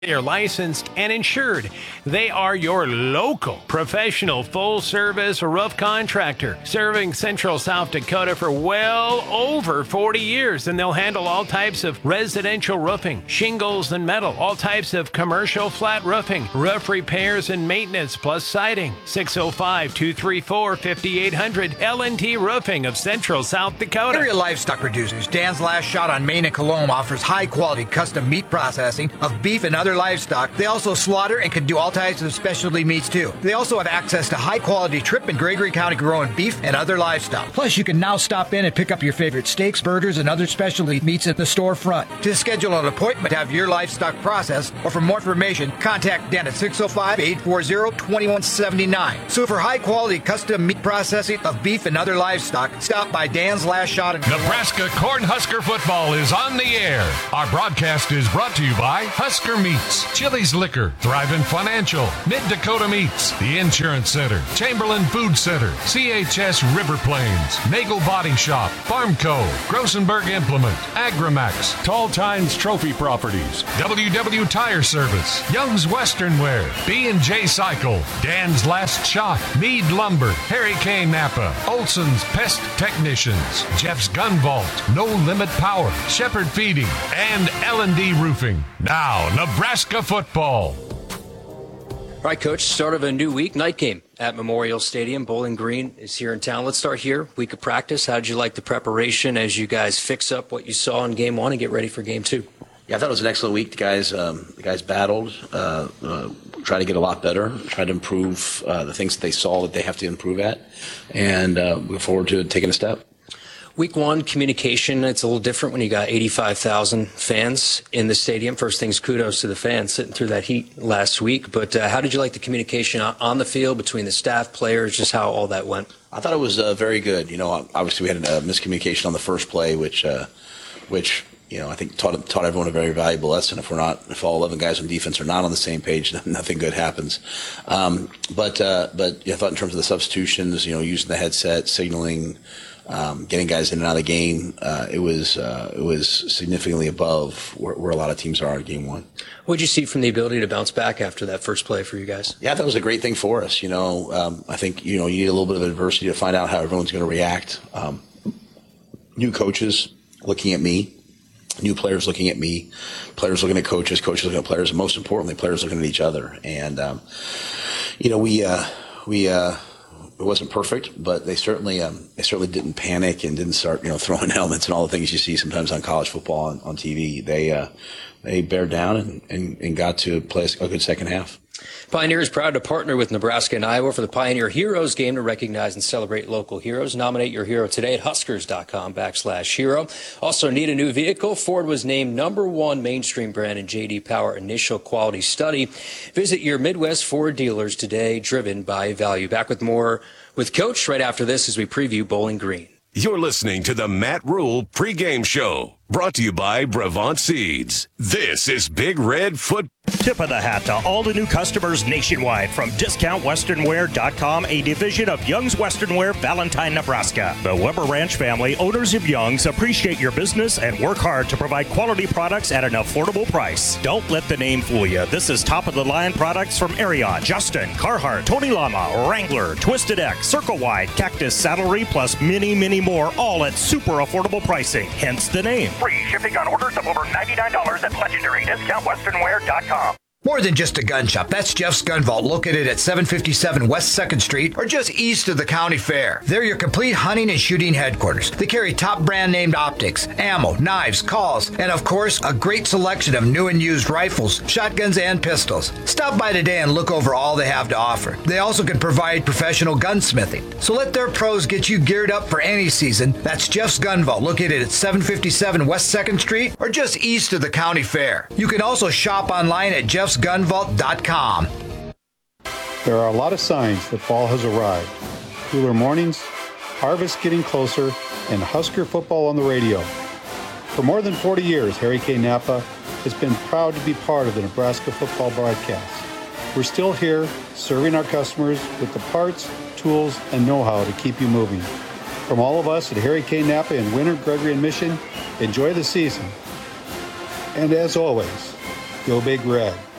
They're licensed and insured. They are your local professional full-service roof contractor, serving Central South Dakota for well over 40 years, and they'll handle all types of residential roofing, shingles and metal, all types of commercial flat roofing, roof repairs and maintenance, plus siding. 605-234-5800, L&T Roofing of Central South Dakota. Area Livestock Producers, Dan's Last Shot on Main and Colome, offers high-quality custom meat processing of beef and other livestock. They also slaughter and can do all types of specialty meats too. They also have access to high-quality Tripp and Gregory County grown beef and other livestock. Plus, you can now stop in and pick up your favorite steaks, burgers, and other specialty meats at the storefront. To schedule an appointment to have your livestock processed, or for more information, contact Dan at 605-840-2179. So for high-quality custom meat processing of beef and other livestock, stop by Dan's Last Shot. Nebraska Cornhusker football is on the air. Our broadcast is brought to you by Husker Meats, Chili's Liquor, Thrivent Financial, Mid-Dakota Meats, The Insurance Center, Chamberlain Food Center, CHS River Plains, Nagel Body Shop, Farmco, Grossenberg Implement, Agramax, Tall Times Trophy Properties, WW Tire Service, Young's Western Wear, B&J Cycle, Dan's Last Shot, Mead Lumber, Harry K. Napa, Olson's Pest Technicians, Jeff's Gun Vault, No Limit Power, Shepherd Feeding, and L&D Roofing. Now, Nebraska football. All right, Coach, start of a new week, night game at Memorial Stadium. Bowling Green is here in town. Let's start here. Week of practice. How did you like the preparation as you guys fix up what you saw in game one and get ready for game two? Yeah, I thought it was an excellent week. The guys battled, tried to get a lot better, tried to improve the things that they saw that they have to improve at, and we look forward to taking a step. Week one, communication, it's a little different when you got 85,000 fans in the stadium. First things, kudos to the fans sitting through that heat last week. But how did you like the communication on the field between the staff, players, just how all that went? I thought it was very good. You know, obviously we had a miscommunication on the first play, which you know, I think taught everyone a very valuable lesson. If all 11 guys on defense are not on the same page, nothing good happens. But I thought in terms of the substitutions, you know, using the headset, signaling, getting guys in and out of the game, it was significantly above where a lot of teams are in game one. What did you see from the ability to bounce back after that first play for you guys? Yeah, that was a great thing for us. You know, I think, you know, you need a little bit of adversity to find out how everyone's going to react. New coaches looking at me, new players looking at me, players looking at coaches, coaches looking at players, and most importantly, players looking at each other. And, you know, it wasn't perfect, but they certainly didn't panic and didn't start, you know, throwing helmets and all the things you see sometimes on college football on TV. They bared down and got to play a good second half. Pioneer is proud to partner with Nebraska and Iowa for the Pioneer Heroes game to recognize and celebrate local heroes. Nominate your hero today at Huskers.com/hero. Also, need a new vehicle? Ford was named #1 mainstream brand in J.D. Power initial quality study. Visit your Midwest Ford dealers today, driven by value. Back with more with Coach right after this as we preview Bowling Green. You're listening to the Matt Rule pregame show, brought to you by Brevant Seeds. This is Big Red Foot. Tip of the hat to all the new customers nationwide from DiscountWesternwear.com, a division of Young's Western Wear, Valentine, Nebraska. The Weber Ranch family, owners of Young's, appreciate your business and work hard to provide quality products at an affordable price. Don't let the name fool you. This is top-of-the-line products from Ariat, Justin, Carhartt, Tony Lama, Wrangler, Twisted X, Circle Wide, Cactus, Saddlery, plus many, many more, all at super affordable pricing. Hence the name. Free shipping on orders of over $99 at legendary DiscountWesternwear.com. More than just a gun shop, that's Jeff's Gun Vault, located at 757 West 2nd Street, or just east of the county fair. They're your complete hunting and shooting headquarters. They carry top brand named optics, ammo, knives, calls, and of course, a great selection of new and used rifles, shotguns, and pistols. Stop by today and look over all they have to offer. They also can provide professional gunsmithing. So let their pros get you geared up for any season. That's Jeff's Gun Vault, located at 757 West 2nd Street, or just east of the county fair. You can also shop online at jeffsgunvault.com. There are a lot of signs that fall has arrived. Cooler mornings, harvest getting closer, and Husker football on the radio. For more than 40 years, Harry K. Napa has been proud to be part of the Nebraska football broadcast. We're still here, serving our customers with the parts, tools, and know-how to keep you moving. From all of us at Harry K. Napa in Winter, Gregory, and Mission, enjoy the season. And as always, Go Big Red.